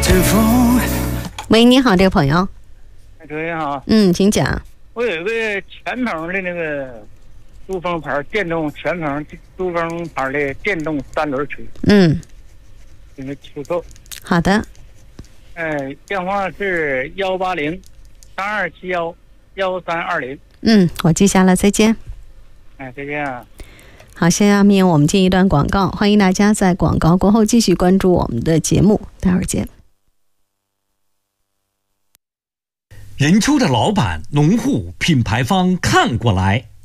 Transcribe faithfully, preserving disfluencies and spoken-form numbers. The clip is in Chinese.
阵风。 喂，你好，这个朋友。 主持人好。 嗯，请讲。 我有一个全棚的那个珠峰牌电动全棚珠峰牌的电动三轮车。 嗯， 那个出售。 好的。 呃，电话是幺八零三二七幺幺三二零。 嗯，我记下了，再见。 哎，再见啊。 好，下面我们进一段广告，欢迎大家在广告过后继续关注我们的节目，待会儿见。 任丘的老板、农户、品牌方看过来。